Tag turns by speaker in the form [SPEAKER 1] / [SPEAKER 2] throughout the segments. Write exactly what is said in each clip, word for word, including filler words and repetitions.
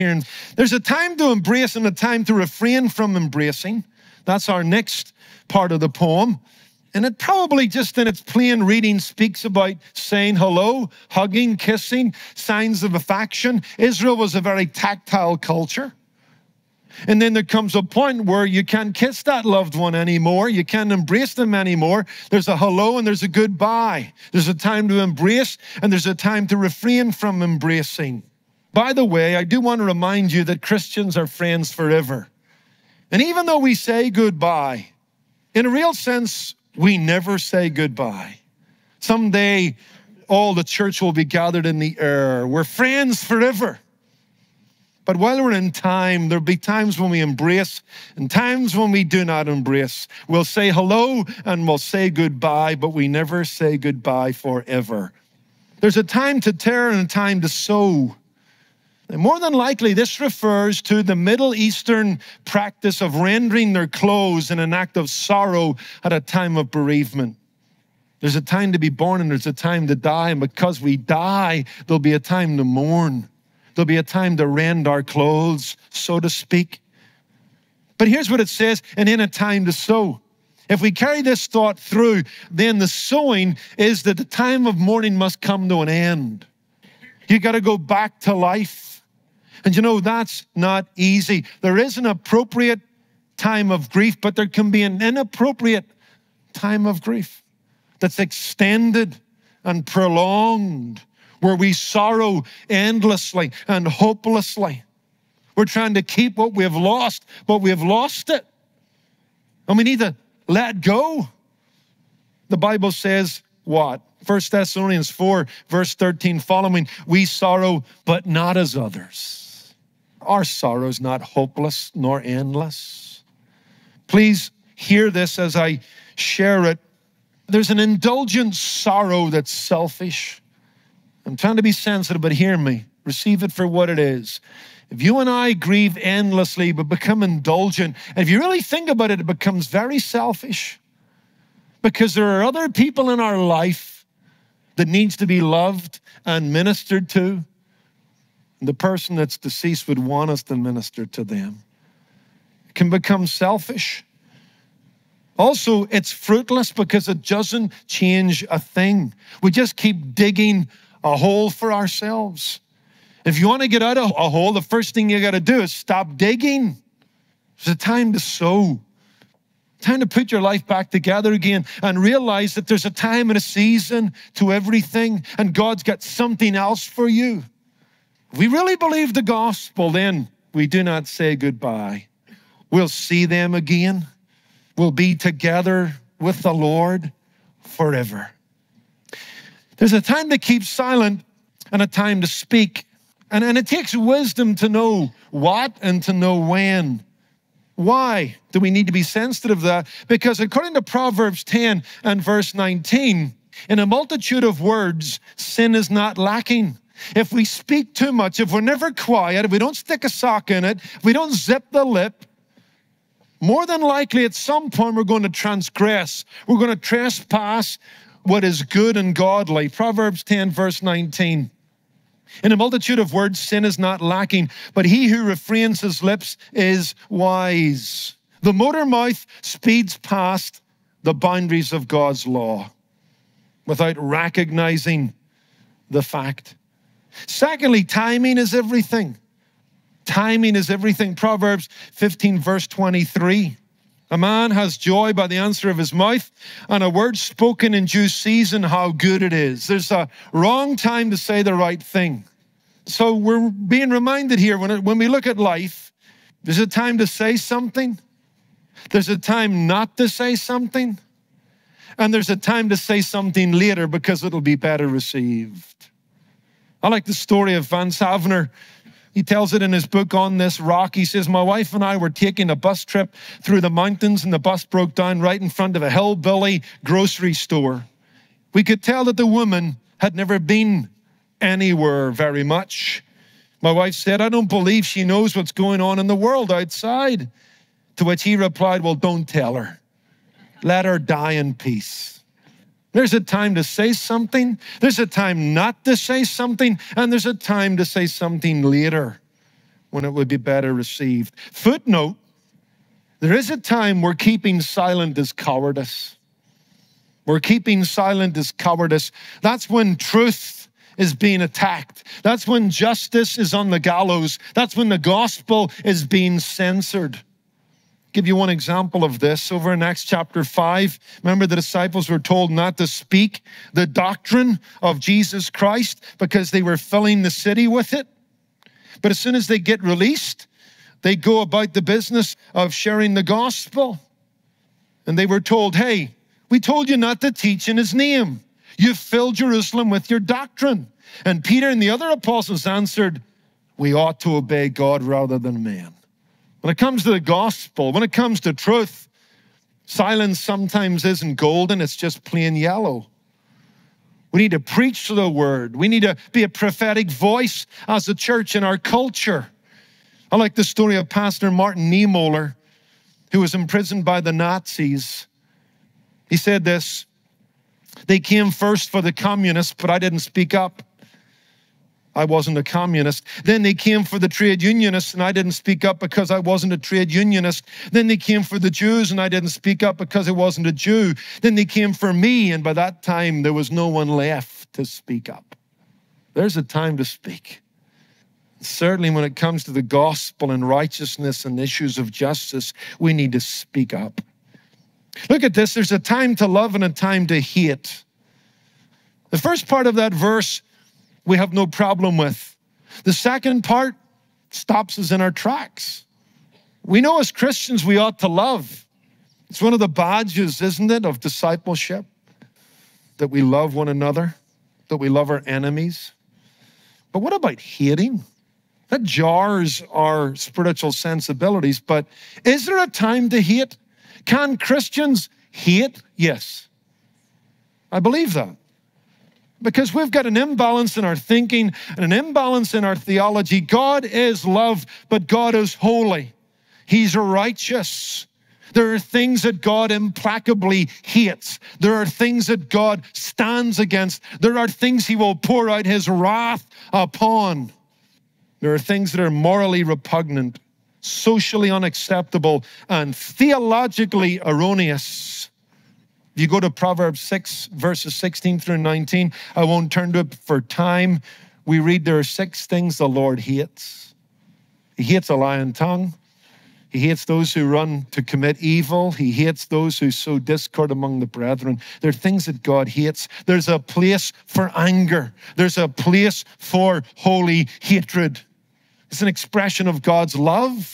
[SPEAKER 1] here. There's a time to embrace and a time to refrain from embracing. That's our next part of the poem. And it probably just in its plain reading speaks about saying hello, hugging, kissing, signs of affection. Israel was a very tactile culture. And then there comes a point where you can't kiss that loved one anymore. You can't embrace them anymore. There's a hello and there's a goodbye. There's a time to embrace and there's a time to refrain from embracing. By the way, I do want to remind you that Christians are friends forever. And even though we say goodbye, in a real sense, we never say goodbye. Someday, all the church will be gathered in the air. We're friends forever. But while we're in time, there'll be times when we embrace and times when we do not embrace. We'll say hello and we'll say goodbye, but we never say goodbye forever. There's a time to tear and a time to sow. And more than likely, this refers to the Middle Eastern practice of rendering their clothes in an act of sorrow at a time of bereavement. There's a time to be born and there's a time to die. And because we die, there'll be a time to mourn. There'll be a time to rend our clothes, so to speak. But here's what it says, and in a time to sow. If we carry this thought through, then the sowing is that the time of mourning must come to an end. You got to go back to life. And you know, that's not easy. There is an appropriate time of grief, but there can be an inappropriate time of grief that's extended and prolonged, where we sorrow endlessly and hopelessly. We're trying to keep what we have lost, but we have lost it. And we need to let go. The Bible says what? First Thessalonians four, verse thirteen following, we sorrow, but not as others. Our sorrow is not hopeless nor endless. Please hear this as I share it. There's an indulgent sorrow that's selfish. I'm trying to be sensitive, but hear me. Receive it for what it is. If you and I grieve endlessly but become indulgent, and if you really think about it, it becomes very selfish. Because there are other people in our life that needs to be loved and ministered to. And the person that's deceased would want us to minister to them. It can become selfish. Also, it's fruitless because it doesn't change a thing. We just keep digging a hole for ourselves. If you want to get out of a hole, the first thing you got to do is stop digging. It's a time to sow. Time to put your life back together again and realize that there's a time and a season to everything, and God's got something else for you. If we really believe the gospel, then we do not say goodbye. We'll see them again. We'll be together with the Lord forever. There's a time to keep silent and a time to speak. And, and it takes wisdom to know what and to know when. Why do we need to be sensitive to that? Because according to Proverbs ten and verse nineteen, in a multitude of words, sin is not lacking. If we speak too much, if we're never quiet, if we don't stick a sock in it, if we don't zip the lip, more than likely at some point we're going to transgress. We're going to trespass what is good and godly. Proverbs ten, verse nineteen. In a multitude of words, sin is not lacking, but he who refrains his lips is wise. The motor mouth speeds past the boundaries of God's law without recognizing the fact. Secondly, timing is everything. Timing is everything. Proverbs fifteen, verse twenty-three. A man has joy by the answer of his mouth, and a word spoken in due season, how good it is. There's a wrong time to say the right thing. So we're being reminded here, when, it, when we look at life, there's a time to say something. There's a time not to say something. And there's a time to say something later because it'll be better received. I like the story of Vance Havner. He tells it in his book, On This Rock. He says, my wife and I were taking a bus trip through the mountains, and the bus broke down right in front of a hillbilly grocery store. We could tell that the woman had never been anywhere very much. My wife said, I don't believe she knows what's going on in the world outside. To which he replied, well, don't tell her. Let her die in peace. There's a time to say something. There's a time not to say something. And there's a time to say something later. when it would be better received. Footnote, there is a time where keeping silent is cowardice. Where keeping silent is cowardice. That's when truth is being attacked. That's when justice is on the gallows. That's when the gospel is being censored. Give you one example of this. Over in Acts chapter five, remember the disciples were told not to speak the doctrine of Jesus Christ because they were filling the city with it. But as soon as they get released, they go about the business of sharing the gospel. And they were told, hey, we told you not to teach in his name. You've filled Jerusalem with your doctrine. And Peter and the other apostles answered, we ought to obey God rather than man. When it comes to the gospel, when it comes to truth, silence sometimes isn't golden, it's just plain yellow. We need to preach the word. We need to be a prophetic voice as a church in our culture. I like the story of Pastor Martin Niemöller, who was imprisoned by the Nazis. He said this, they came first for the communists, but I didn't speak up. I wasn't a communist. Then they came for the trade unionists, and I didn't speak up because I wasn't a trade unionist. Then they came for the Jews, and I didn't speak up because I wasn't a Jew. Then they came for me, and by that time, there was no one left to speak up. There's a time to speak. Certainly when it comes to the gospel and righteousness and issues of justice, we need to speak up. Look at this. There's a time to love and a time to hate. The first part of that verse, we have no problem with. The second part stops us in our tracks. We know as Christians we ought to love. It's one of the badges, isn't it, of discipleship, that we love one another, that we love our enemies. But what about hating? That jars our spiritual sensibilities, but is there a time to hate? Can Christians hate? Yes. I believe that. Because we've got an imbalance in our thinking and an imbalance in our theology. God is love, but God is holy. He's righteous. There are things that God implacably hates. There are things that God stands against. There are things he will pour out his wrath upon. There are things that are morally repugnant, socially unacceptable, and theologically erroneous. If you go to Proverbs six, verses sixteen through nineteen, I won't turn to it for time. We read there are six things the Lord hates. He hates a lying tongue. He hates those who run to commit evil. He hates those who sow discord among the brethren. There are things that God hates. There's a place for anger. There's a place for holy hatred. It's an expression of God's love.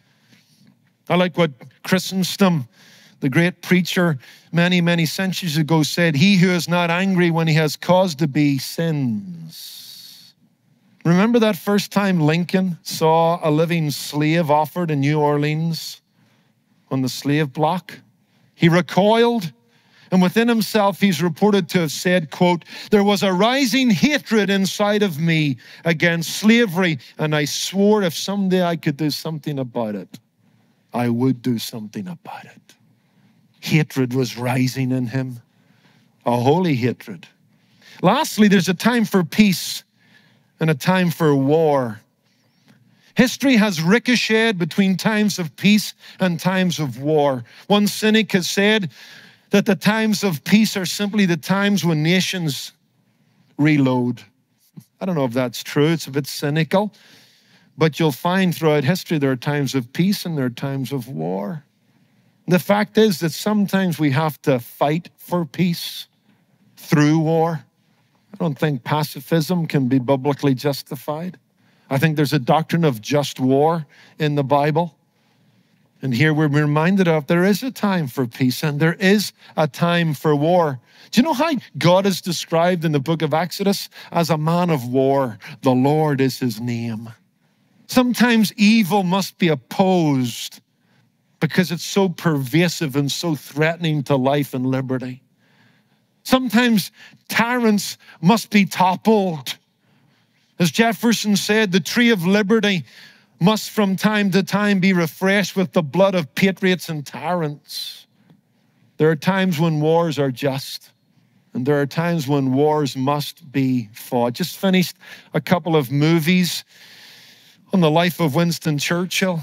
[SPEAKER 1] I like what Chrysostom, the great preacher many, many centuries ago, said, he who is not angry when he has cause to be sins. Remember that first time Lincoln saw a living slave offered in New Orleans on the slave block? He recoiled, and within himself he's reported to have said, quote, there was a rising hatred inside of me against slavery, and I swore if someday I could do something about it, I would do something about it. Hatred was rising in him, a holy hatred. Lastly, there's a time for peace and a time for war. History has ricocheted between times of peace and times of war. One cynic has said that the times of peace are simply the times when nations reload. I don't know if that's true. It's a bit cynical. But you'll find throughout history there are times of peace and there are times of war. The fact is that sometimes we have to fight for peace through war. I don't think pacifism can be biblically justified. I think there's a doctrine of just war in the Bible. And here we're reminded of there is a time for peace and there is a time for war. Do you know how God is described in the book of Exodus? As a man of war. The Lord is his name. Sometimes evil must be opposed because it's so pervasive and so threatening to life and liberty. Sometimes tyrants must be toppled. As Jefferson said, the tree of liberty must from time to time be refreshed with the blood of patriots and tyrants. There are times when wars are just, and there are times when wars must be fought. Just finished a couple of movies on the life of Winston Churchill,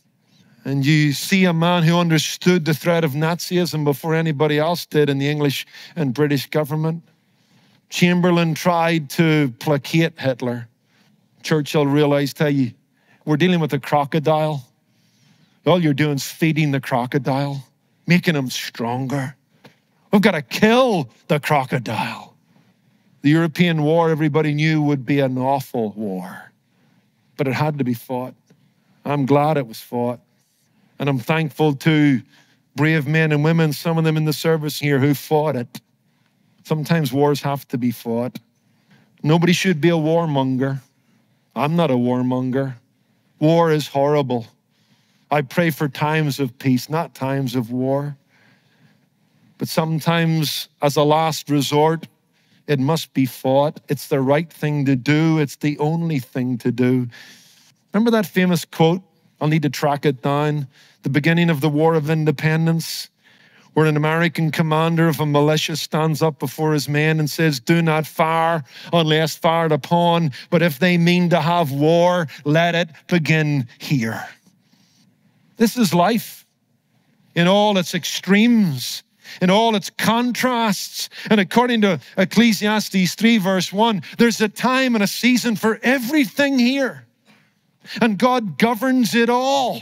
[SPEAKER 1] and you see a man who understood the threat of Nazism before anybody else did in the English and British government. Chamberlain tried to placate Hitler. Churchill realized, hey, we're dealing with a crocodile. All you're doing is feeding the crocodile, making him stronger. We've got to kill the crocodile. The European war, everybody knew, would be an awful war, but it had to be fought. I'm glad it was fought. And I'm thankful to brave men and women, some of them in the service here, who fought it. Sometimes wars have to be fought. Nobody should be a warmonger. I'm not a warmonger. War is horrible. I pray for times of peace, not times of war. But sometimes, as a last resort, it must be fought. It's the right thing to do. It's the only thing to do. Remember that famous quote? I'll need to track it down. The beginning of the War of Independence, where an American commander of a militia stands up before his men and says, do not fire unless fired upon, but if they mean to have war, let it begin here. This is life in all its extremes, in all its contrasts. And according to Ecclesiastes three, verse one, there's a time and a season for everything here. And God governs it all.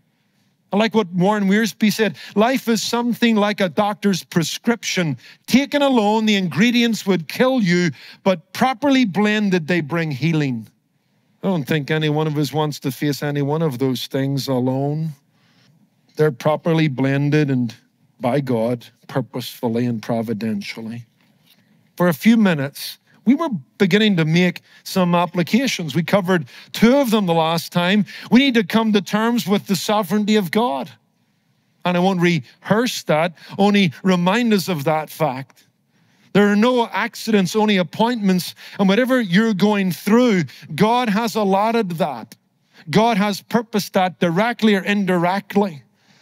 [SPEAKER 1] I like what Warren Wiersbe said. Life is something like a doctor's prescription. Taken alone, the ingredients would kill you, but properly blended, they bring healing. I don't think any one of us wants to face any one of those things alone. They're properly blended and by God, purposefully and providentially. For a few minutes, we were beginning to make some applications. We covered two of them the last time. We need to come to terms with the sovereignty of God. And I won't rehearse that, only remind us of that fact. There are no accidents, only appointments. And whatever you're going through, God has allotted that. God has purposed that directly or indirectly.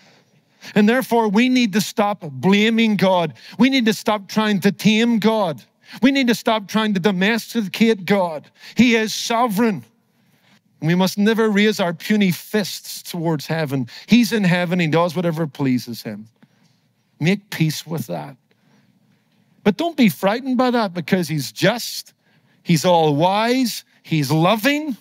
[SPEAKER 1] And therefore, we need to stop blaming God. We need to stop trying to tame God. We need to stop trying to domesticate God. He is sovereign. We must never raise our puny fists towards heaven. He's in heaven. He does whatever pleases him. Make peace with that. But don't be frightened by that, because he's just, he's all wise, he's loving.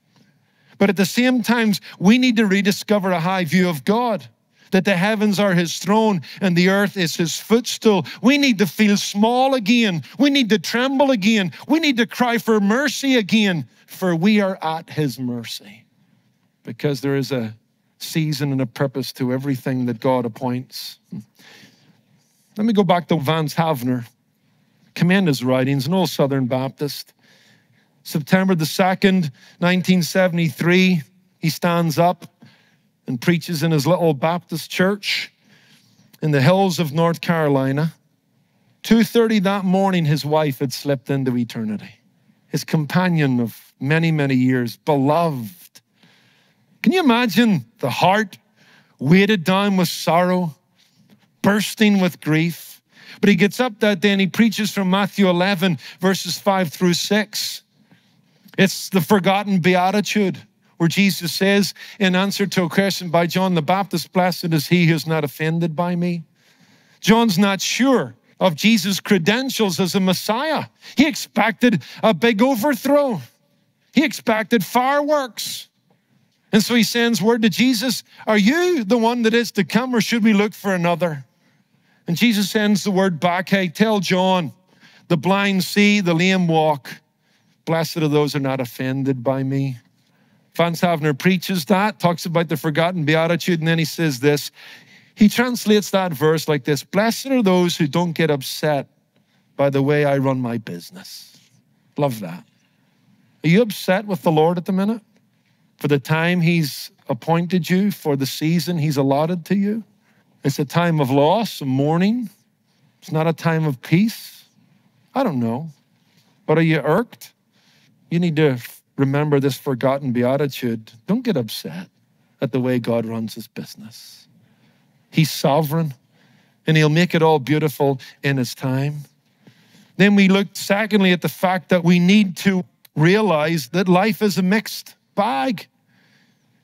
[SPEAKER 1] But at the same time, we need to rediscover a high view of God, that the heavens are his throne and the earth is his footstool. We need to feel small again. We need to tremble again. We need to cry for mercy again, for we are at his mercy. Because there is a season and a purpose to everything that God appoints. Let me go back to Vance Havner. Commend his writings, an old Southern Baptist. September the second, nineteen seventy-three, he stands up and preaches in his little Baptist church in the hills of North Carolina. two thirty that morning, his wife had slipped into eternity. His companion of many, many years, beloved. Can you imagine the heart weighted down with sorrow, bursting with grief? But he gets up that day and he preaches from Matthew eleven, verses five through six. It's the forgotten beatitude, where Jesus says, in answer to a question by John the Baptist, blessed is he who is not offended by me. John's not sure of Jesus' credentials as a Messiah. He expected a big overthrow. He expected fireworks. And so he sends word to Jesus, are you the one that is to come, or should we look for another? And Jesus sends the word back, hey, tell John, the blind see, the lame walk. Blessed are those who are not offended by me. Vance Havner preaches that, talks about the forgotten beatitude, and then he says this. He translates that verse like this: blessed are those who don't get upset by the way I run my business. Love that. Are you upset with the Lord at the minute? For the time he's appointed you, for the season he's allotted to you? It's a time of loss, of mourning. It's not a time of peace. I don't know. But are you irked? You need to remember this forgotten beatitude. Don't get upset at the way God runs his business. He's sovereign, and he'll make it all beautiful in his time. Then we look, secondly, at the fact that we need to realize that life is a mixed bag.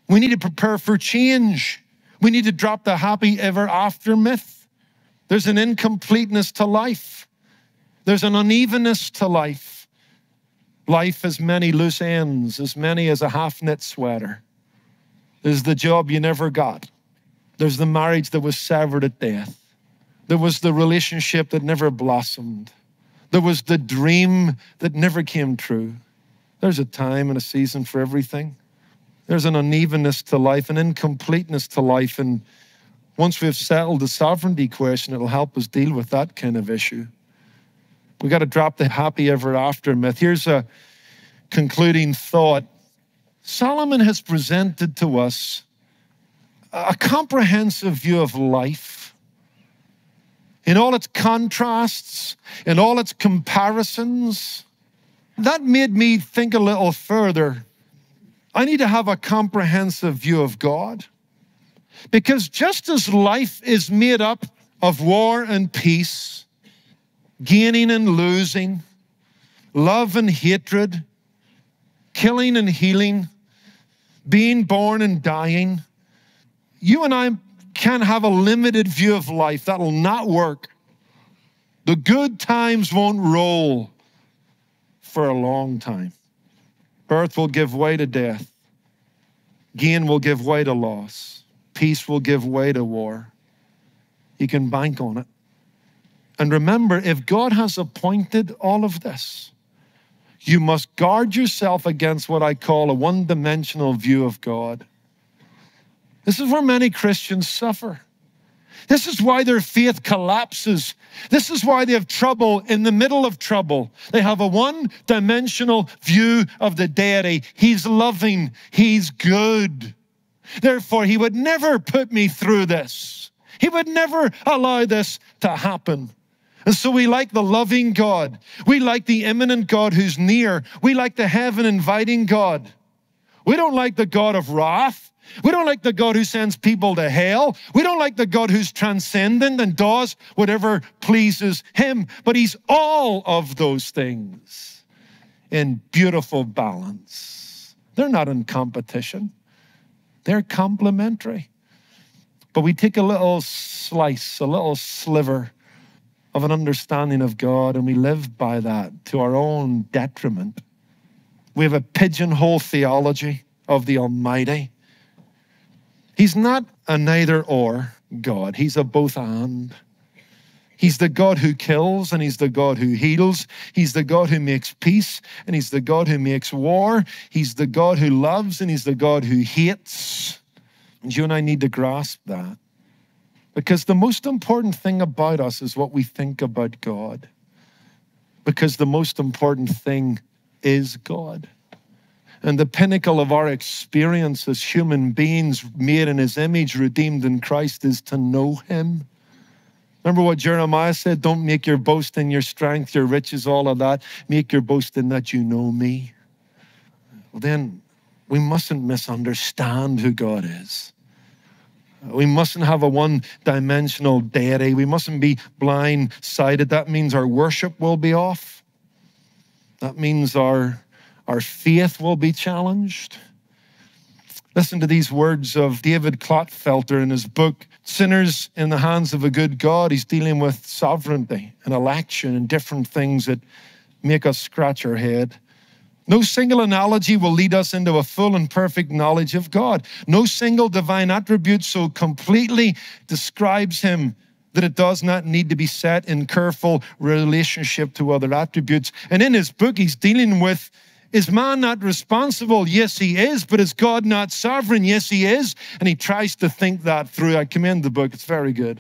[SPEAKER 1] We need to prepare for change. We need to drop the happy ever after myth. There's an incompleteness to life. There's an unevenness to life. Life has many loose ends, as many as a half-knit sweater. There's the job you never got. There's the marriage that was severed at death. There was the relationship that never blossomed. There was the dream that never came true. There's a time and a season for everything. There's an unevenness to life, an incompleteness to life. And once we've settled the sovereignty question, it'll help us deal with that kind of issue. We've got to drop the happy ever after myth. Here's a concluding thought. Solomon has presented to us a comprehensive view of life in all its contrasts, in all its comparisons. That made me think a little further. I need to have a comprehensive view of God, because just as life is made up of war and peace, gaining and losing, love and hatred, killing and healing, being born and dying, you and I can have a limited view of life. That'll not work. The good times won't roll for a long time. Birth will give way to death. Gain will give way to loss. Peace will give way to war. You can bank on it. And remember, if God has appointed all of this, you must guard yourself against what I call a one-dimensional view of God. This is where many Christians suffer. This is why their faith collapses. This is why they have trouble in the middle of trouble. They have a one-dimensional view of the deity. He's loving. He's good. Therefore, he would never put me through this. He would never allow this to happen. And so we like the loving God. We like the imminent God who's near. We like the heaven-inviting God. We don't like the God of wrath. We don't like the God who sends people to hell. We don't like the God who's transcendent and does whatever pleases him. But he's all of those things in beautiful balance. They're not in competition. They're complementary. But we take a little slice, a little sliver of an understanding of God, and we live by that to our own detriment. We have a pigeonhole theology of the Almighty. He's not a neither or God. He's a both and. He's the God who kills, and he's the God who heals. He's the God who makes peace, and he's the God who makes war. He's the God who loves, and he's the God who hates. And you and I need to grasp that. Because the most important thing about us is what we think about God. Because the most important thing is God. And the pinnacle of our experience as human beings made in his image, redeemed in Christ, is to know him. Remember what Jeremiah said? Don't make your boast in your strength, your riches, all of that. Make your boast in that you know me. Well, then we mustn't misunderstand who God is. We mustn't have a one-dimensional deity. We mustn't be blind-sided. That means our worship will be off. That means our, our faith will be challenged. Listen to these words of David Clotfelter in his book, Sinners in the Hands of a Good God. He's dealing with sovereignty and election and different things that make us scratch our head. No single analogy will lead us into a full and perfect knowledge of God. No single divine attribute so completely describes him that it does not need to be set in careful relationship to other attributes. And in his book, he's dealing with, is man not responsible? Yes, he is. But is God not sovereign? Yes, he is. And he tries to think that through. I commend the book. It's very good.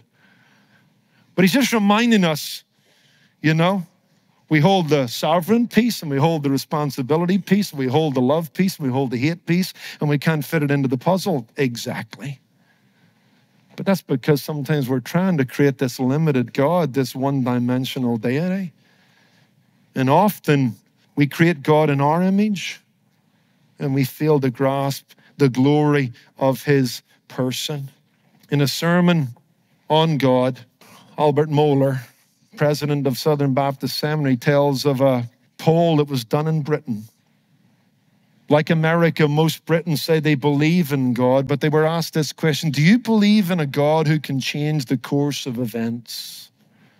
[SPEAKER 1] But he's just reminding us, you know, we hold the sovereign piece, and we hold the responsibility piece, and we hold the love piece, and we hold the hate piece, and we can't fit it into the puzzle exactly. But that's because sometimes we're trying to create this limited God, this one-dimensional deity. And often we create God in our image, and we fail to grasp the glory of his person. In a sermon on God, Albert Mohler, president of Southern Baptist Seminary, tells of a poll that was done in Britain. Like America, most Britons say they believe in God, but they were asked this question: do you believe in a God who can change the course of events?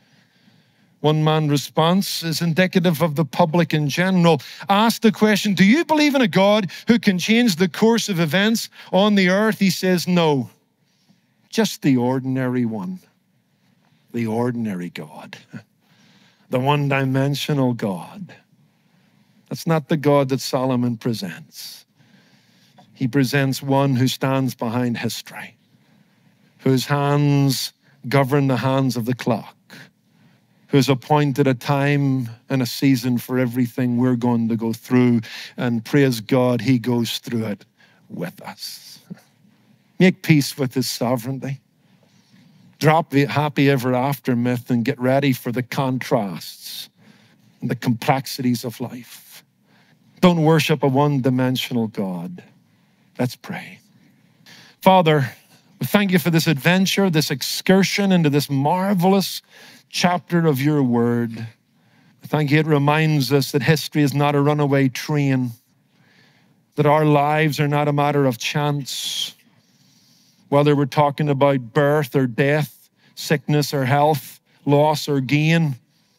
[SPEAKER 1] One man's response is indicative of the public in general. Asked the question, do you believe in a God who can change the course of events on the earth? He says, no, just the ordinary one, the ordinary God, the one-dimensional God. That's not the God that Solomon presents. He presents one who stands behind history, whose hands govern the hands of the clock, who's appointed a time and a season for everything we're going to go through. And praise God, he goes through it with us. Make peace with his sovereignty. Drop the happy ever after myth and get ready for the contrasts and the complexities of life. Don't worship a one-dimensional God. Let's pray. Father, we thank you for this adventure, this excursion into this marvelous chapter of your word. I thank you. It reminds us that history is not a runaway train, that our lives are not a matter of chance, whether we're talking about birth or death, sickness or health, loss or gain.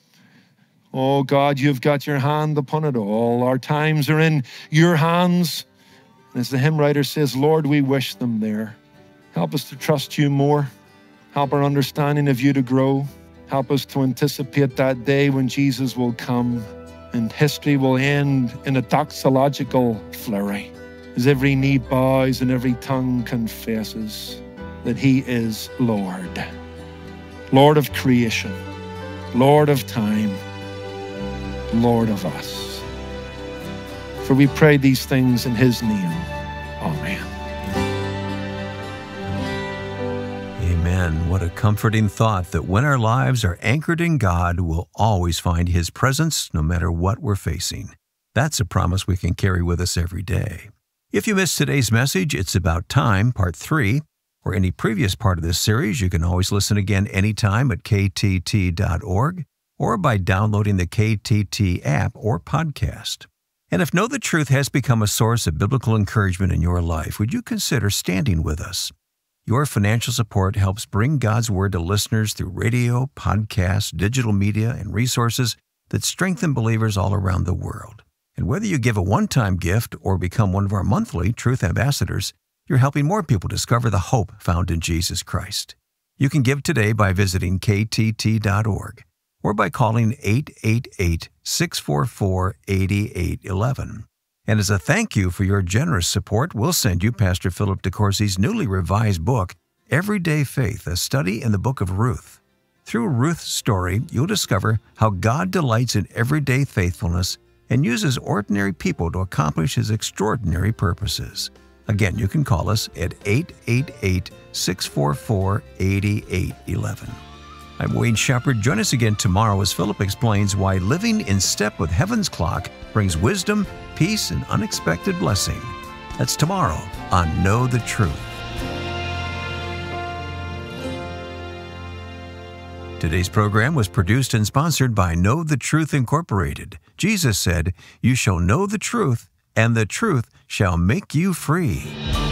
[SPEAKER 1] Oh God, you've got your hand upon it all. Our times are in your hands. As the hymn writer says, Lord, we wish them there. Help us to trust you more. Help our understanding of you to grow. Help us to anticipate that day when Jesus will come and history will end in a doxological flurry, as every knee bows and every tongue confesses that he is Lord. Lord of creation, Lord of time, Lord of us. For we pray these things in his name. Amen.
[SPEAKER 2] Amen. What a comforting thought that when our lives are anchored in God, we'll always find his presence no matter what we're facing. That's a promise we can carry with us every day. If you missed today's message, It's About Time, Part three, or any previous part of this series, you can always listen again anytime at k t t dot org or by downloading the K T T app or podcast. And if Know the Truth has become a source of biblical encouragement in your life, would you consider standing with us? Your financial support helps bring God's Word to listeners through radio, podcasts, digital media, and resources that strengthen believers all around the world. And whether you give a one-time gift or become one of our monthly Truth Ambassadors, you're helping more people discover the hope found in Jesus Christ. You can give today by visiting k t t dot org or by calling eight eight eight, six four four, eight eight one one. And as a thank you for your generous support, we'll send you Pastor Philip DeCourcy's newly revised book, Everyday Faith, a study in the book of Ruth. Through Ruth's story, you'll discover how God delights in everyday faithfulness and uses ordinary people to accomplish his extraordinary purposes. Again, you can call us at eight eight eight, six four four, eight eight one one. I'm Wayne Shepherd. Join us again tomorrow as Philip explains why living in step with heaven's clock brings wisdom, peace, and unexpected blessing. That's tomorrow on Know the Truth. Today's program was produced and sponsored by Know the Truth Incorporated. Jesus said, "You shall know the truth, and the truth shall make you free."